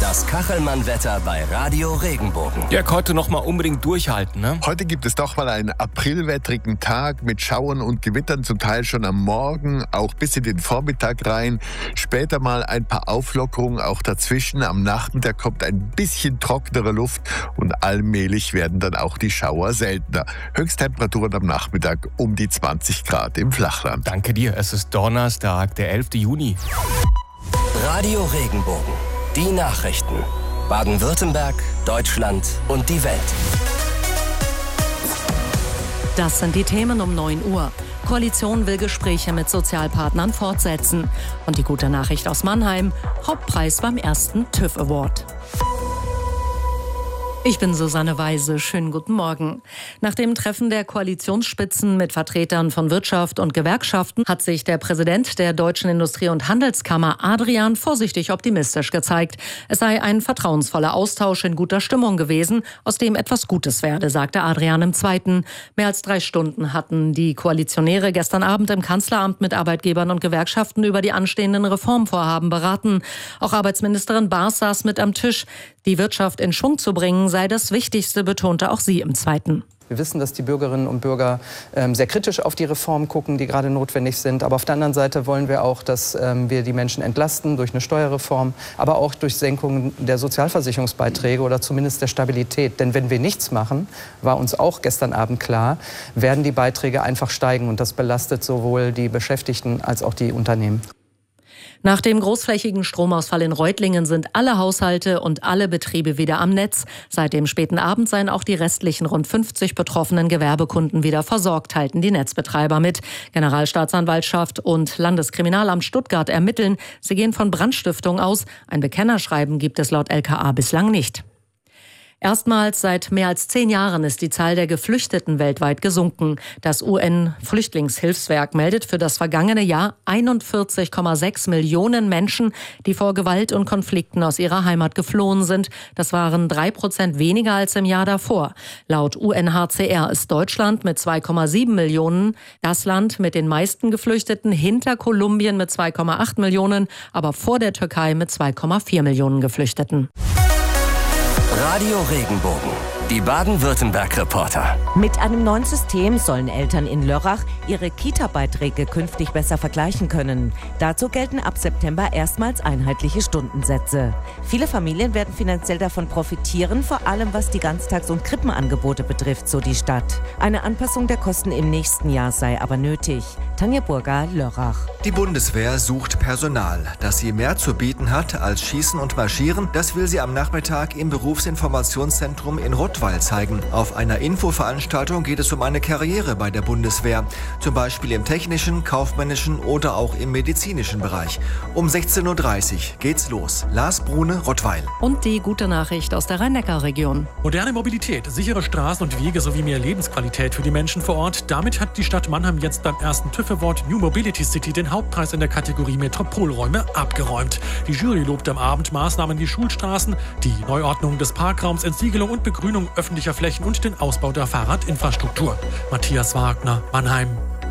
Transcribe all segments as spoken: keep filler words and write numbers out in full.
Das Kachelmann-Wetter bei Radio Regenbogen. Ja, heute noch mal unbedingt durchhalten, ne? Heute gibt es doch mal einen aprilwettrigen Tag mit Schauern und Gewittern, zum Teil schon am Morgen, auch bis in den Vormittag rein. Später mal ein paar Auflockerungen auch dazwischen. Am Nachmittag kommt ein bisschen trockenere Luft und allmählich werden dann auch die Schauer seltener. Höchsttemperaturen am Nachmittag um die zwanzig Grad im Flachland. Danke dir. Es ist Donnerstag, der elfter Juni. Radio Regenbogen. Die Nachrichten. Baden-Württemberg, Deutschland und die Welt. Das sind die Themen um neun Uhr. Koalition will Gespräche mit Sozialpartnern fortsetzen. Und die gute Nachricht aus Mannheim: Hauptpreis beim ersten TÜV Award. Ich bin Susanne Weise. Schönen guten Morgen. Nach dem Treffen der Koalitionsspitzen mit Vertretern von Wirtschaft und Gewerkschaften hat sich der Präsident der Deutschen Industrie- und Handelskammer, Adrian, vorsichtig optimistisch gezeigt. Es sei ein vertrauensvoller Austausch in guter Stimmung gewesen, aus dem etwas Gutes werde, sagte Adrian im Zweiten. Mehr als drei Stunden hatten die Koalitionäre gestern Abend im Kanzleramt mit Arbeitgebern und Gewerkschaften über die anstehenden Reformvorhaben beraten. Auch Arbeitsministerin Baas saß mit am Tisch. Die Wirtschaft in Schwung zu bringen, sei das Wichtigste, betonte auch sie im Zweiten. Wir wissen, dass die Bürgerinnen und Bürger ähm, sehr kritisch auf die Reformen gucken, die gerade notwendig sind. Aber auf der anderen Seite wollen wir auch, dass ähm, wir die Menschen entlasten durch eine Steuerreform, aber auch durch Senkungen der Sozialversicherungsbeiträge oder zumindest der Stabilität. Denn wenn wir nichts machen, war uns auch gestern Abend klar, werden die Beiträge einfach steigen. Und das belastet sowohl die Beschäftigten als auch die Unternehmen. Nach dem großflächigen Stromausfall in Reutlingen sind alle Haushalte und alle Betriebe wieder am Netz. Seit dem späten Abend seien auch die restlichen rund fünfzig betroffenen Gewerbekunden wieder versorgt, halten die Netzbetreiber mit. Generalstaatsanwaltschaft und Landeskriminalamt Stuttgart ermitteln. Sie gehen von Brandstiftung aus. Ein Bekennerschreiben gibt es laut L K A bislang nicht. Erstmals seit mehr als zehn Jahren ist die Zahl der Geflüchteten weltweit gesunken. Das U N-Flüchtlingshilfswerk meldet für das vergangene Jahr einundvierzig Komma sechs Millionen Menschen, die vor Gewalt und Konflikten aus ihrer Heimat geflohen sind. Das waren drei Prozent weniger als im Jahr davor. Laut U N H C R ist Deutschland mit zwei Komma sieben Millionen das Land mit den meisten Geflüchteten, hinter Kolumbien mit zwei Komma acht Millionen, aber vor der Türkei mit zwei Komma vier Millionen Geflüchteten. Radio Regenbogen. Die Baden-Württemberg-Reporter. Mit einem neuen System sollen Eltern in Lörrach ihre Kita-Beiträge künftig besser vergleichen können. Dazu gelten ab September erstmals einheitliche Stundensätze. Viele Familien werden finanziell davon profitieren, vor allem was die Ganztags- und Krippenangebote betrifft, so die Stadt. Eine Anpassung der Kosten im nächsten Jahr sei aber nötig. Tanja Burger, Lörrach. Die Bundeswehr sucht Personal. Dass sie mehr zu bieten hat als Schießen und Marschieren, das will sie am Nachmittag im Berufsinformationszentrum in Rottweil zeigen. Auf einer Infoveranstaltung geht es um eine Karriere bei der Bundeswehr. Zum Beispiel im technischen, kaufmännischen oder auch im medizinischen Bereich. Um sechzehn Uhr dreißig geht's los. Lars Brune, Rottweil. Und die gute Nachricht aus der Rhein-Neckar-Region. Moderne Mobilität, sichere Straßen und Wege sowie mehr Lebensqualität für die Menschen vor Ort. Damit hat die Stadt Mannheim jetzt beim ersten TÜV Award New Mobility City den Hauptpreis in der Kategorie Metropolräume abgeräumt. Die Jury lobt am Abend Maßnahmen wie Schulstraßen, die Neuordnung des Parkraums, Entsiegelung und Begrünung öffentlicher Flächen und den Ausbau der Fahrradinfrastruktur. Matthias Wagner, Mannheim.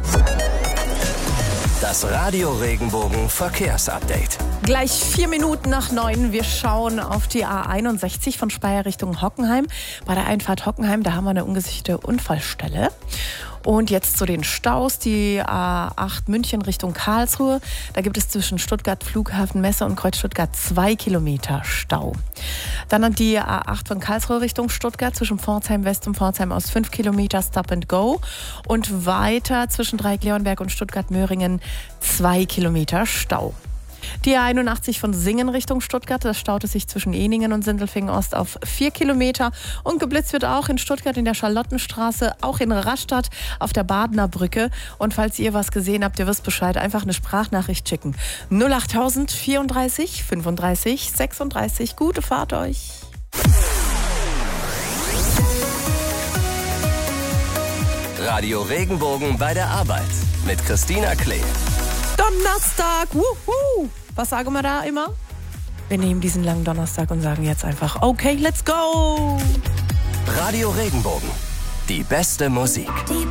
Das Radio Regenbogen Verkehrsupdate. Gleich vier Minuten nach neun. Wir schauen auf die A einundsechzig von Speyer Richtung Hockenheim. Bei der Einfahrt Hockenheim, da haben wir eine ungesicherte Unfallstelle. Und jetzt zu den Staus. Die A acht München Richtung Karlsruhe. Da gibt es zwischen Stuttgart Flughafen Messe und Kreuz Stuttgart zwei Kilometer Stau. Dann an die A acht von Karlsruhe Richtung Stuttgart zwischen Pforzheim West und Pforzheim Ost fünf Kilometer Stop and Go. Und weiter zwischen Dreieck-Leonberg und Stuttgart-Möhringen zwei Kilometer Stau. Die A einundachtzig von Singen Richtung Stuttgart, das staute sich zwischen Eningen und Sindelfingen Ost auf vier Kilometer. Und geblitzt wird auch in Stuttgart in der Charlottenstraße, auch in Rastatt auf der Badener Brücke. Und falls ihr was gesehen habt, ihr wisst Bescheid, einfach eine Sprachnachricht schicken. null achttausend vierunddreißig fünfunddreißig sechsunddreißig. Gute Fahrt euch. Radio Regenbogen bei der Arbeit mit Christina Klee. Donnerstag, wuhu! Was sagen wir da immer? Wir nehmen diesen langen Donnerstag und sagen jetzt einfach, okay, let's go! Radio Regenbogen, die beste Musik.